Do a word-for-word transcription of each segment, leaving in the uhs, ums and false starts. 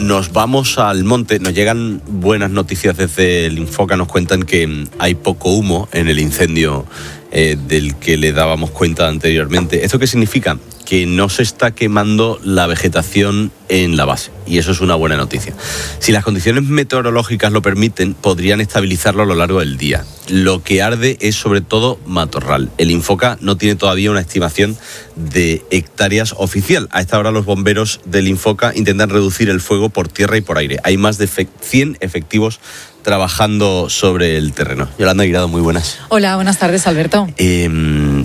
nos vamos al monte. Nos llegan buenas noticias desde el Infoca. Nos cuentan que hay poco humo en el incendio eh, del que le dábamos cuenta anteriormente. ¿Esto qué significa? Que no se está quemando la vegetación en la base, y eso es una buena noticia. Si las condiciones meteorológicas lo permiten, podrían estabilizarlo a lo largo del día. Lo que arde es sobre todo matorral. El Infoca no tiene todavía una estimación de hectáreas oficial. A esta hora los bomberos del Infoca intentan reducir el fuego por tierra y por aire. Hay más de cien efectivos trabajando sobre el terreno. Yolanda Guirado, muy buenas. Hola, buenas tardes, Alberto. Eh...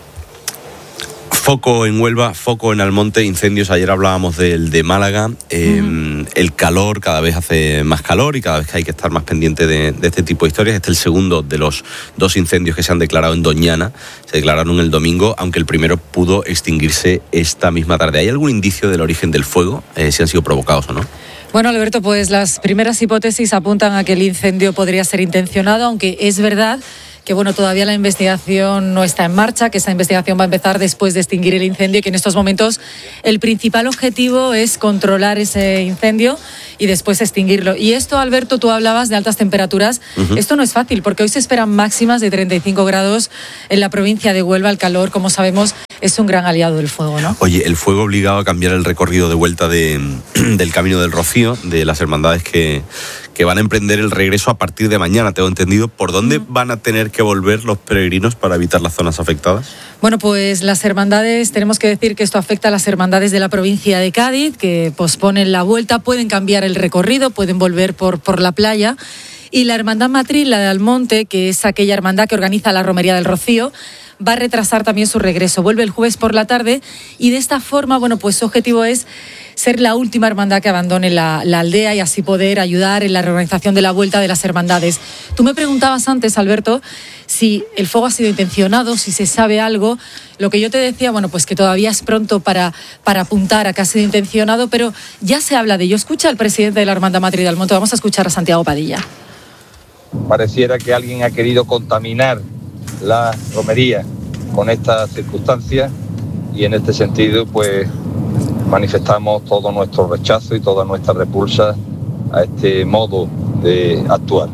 Foco en Huelva, foco en Almonte, incendios. Ayer hablábamos del de Málaga. Eh, uh-huh. El calor, cada vez hace más calor y cada vez que hay que estar más pendiente de, de este tipo de historias. Este es el segundo de los dos incendios que se han declarado en Doñana. Se declararon el domingo, aunque el primero pudo extinguirse esta misma tarde. ¿Hay algún indicio del origen del fuego? Eh, si han sido provocados o no. Bueno, Alberto, pues las primeras hipótesis apuntan a que el incendio podría ser intencionado, aunque es verdad que bueno, todavía la investigación no está en marcha, que esa investigación va a empezar después de extinguir el incendio y que en estos momentos el principal objetivo es controlar ese incendio y después extinguirlo. Y esto, Alberto, tú hablabas de altas temperaturas. Uh-huh. Esto no es fácil porque hoy se esperan máximas de treinta y cinco grados en la provincia de Huelva. El calor, como sabemos, es un gran aliado del fuego, ¿no? Oye, el fuego ha obligado a cambiar el recorrido de vuelta de, del Camino del Rocío, de las hermandades que, que van a emprender el regreso a partir de mañana, tengo entendido. ¿Por dónde uh-huh. van a tener que volver los peregrinos para evitar las zonas afectadas? Bueno, pues las hermandades, tenemos que decir que esto afecta a las hermandades de la provincia de Cádiz, que posponen la vuelta, pueden cambiar el recorrido, pueden volver por, por la playa. Y la hermandad matriz, la de Almonte, que es aquella hermandad que organiza la Romería del Rocío, va a retrasar también su regreso. Vuelve el jueves por la tarde y de esta forma, bueno, pues su objetivo es ser la última hermandad que abandone la, la aldea y así poder ayudar en la reorganización de la vuelta de las hermandades. Tú me preguntabas antes, Alberto, si el fuego ha sido intencionado, si se sabe algo. Lo que yo te decía, bueno, pues que todavía es pronto para, para apuntar a que ha sido intencionado, pero ya se habla de ello. Escucha al presidente de la Hermandad Matriz de Almonte. Vamos a escuchar a Santiago Padilla. Pareciera que alguien ha querido contaminar la romería con estas circunstancias y en este sentido pues manifestamos todo nuestro rechazo y toda nuestra repulsa a este modo de actuar.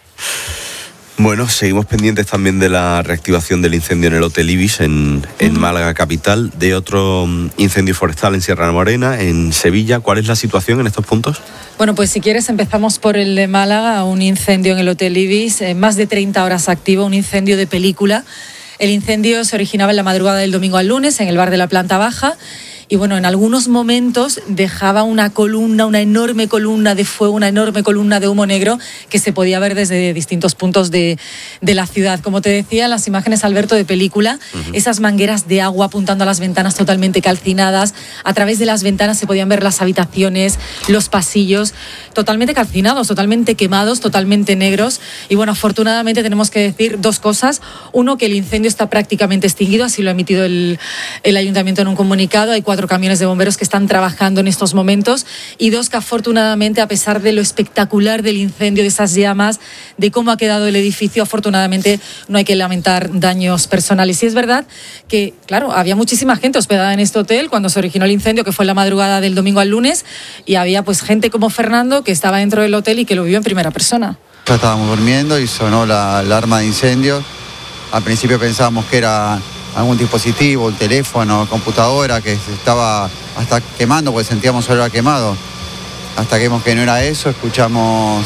Bueno, seguimos pendientes también de la reactivación del incendio en el Hotel Ibis en, en Málaga capital, de otro incendio forestal en Sierra Morena, en Sevilla. ¿Cuál es la situación en estos puntos? Bueno, pues si quieres empezamos por el de Málaga, un incendio en el Hotel Ibis, eh, más de treinta horas activo, un incendio de película. El incendio se originaba en la madrugada del domingo al lunes en el bar de la planta baja. Y bueno, en algunos momentos dejaba una columna, una enorme columna de fuego, una enorme columna de humo negro que se podía ver desde distintos puntos de, de la ciudad. Como te decía, las imágenes, Alberto, de película, uh-huh. esas mangueras de agua apuntando a las ventanas totalmente calcinadas. A través de las ventanas se podían ver las habitaciones, los pasillos, totalmente calcinados, totalmente quemados, totalmente negros. Y bueno, afortunadamente tenemos que decir dos cosas. Uno, que el incendio está prácticamente extinguido, así lo ha emitido el, el ayuntamiento en un comunicado. Hay cuatro camiones de bomberos que están trabajando en estos momentos. Y dos, que afortunadamente, a pesar de lo espectacular del incendio, de esas llamas, de cómo ha quedado el edificio, afortunadamente no hay que lamentar daños personales. Y es verdad que, claro, había muchísima gente hospedada en este hotel cuando se originó el incendio, que fue en la madrugada del domingo al lunes, y había pues gente como Fernando que estaba dentro del hotel y que lo vivió en primera persona. Ya estábamos durmiendo y sonó la alarma de incendio. Al principio pensábamos que era algún dispositivo, un teléfono, computadora, que se estaba hasta quemando porque sentíamos olor a quemado. Hasta que vimos que no era eso, escuchamos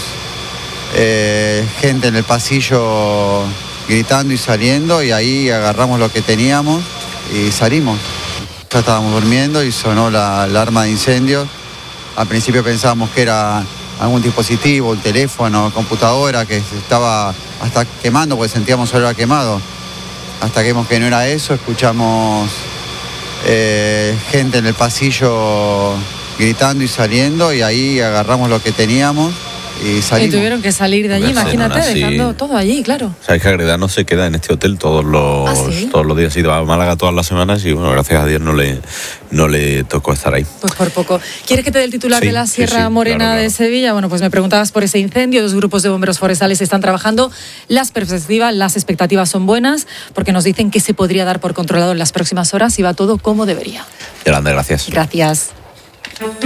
eh, gente en el pasillo gritando y saliendo, y ahí agarramos lo que teníamos y salimos. Ya estábamos durmiendo y sonó la alarma de incendio. Al principio pensábamos que era algún dispositivo, un teléfono, computadora, que se estaba hasta quemando porque sentíamos olor a quemado. Hasta que vimos que no era eso, escuchamos eh, gente en el pasillo gritando y saliendo, y ahí agarramos lo que teníamos y salimos. Y tuvieron que salir de allí, imagínate, así, dejando todo allí, claro. Sabes que Agreda no se queda en este hotel todos los, ¿Ah, sí? todos los días. Ha ido a Málaga todas las semanas y bueno, gracias a Dios no le, no le tocó estar ahí. Pues por poco. ¿Quieres que te dé el titular sí, de la Sierra sí, sí, Morena claro, claro. de Sevilla? Bueno, pues me preguntabas por ese incendio. Dos grupos de bomberos forestales están trabajando. Las perspectivas, las expectativas son buenas porque nos dicen que se podría dar por controlado en las próximas horas y va todo como debería. Yolanda, gracias. Gracias.